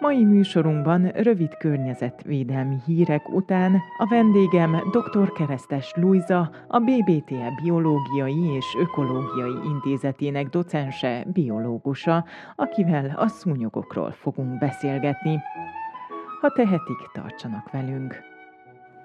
Mai műsorunkban rövid környezetvédelmi hírek után a vendégem dr. Keresztes Lujza, a BBTE Biológiai és Ökológiai Intézetének docense, biológusa, akivel a szúnyogokról fogunk beszélgetni. Ha tehetik, tartsanak velünk!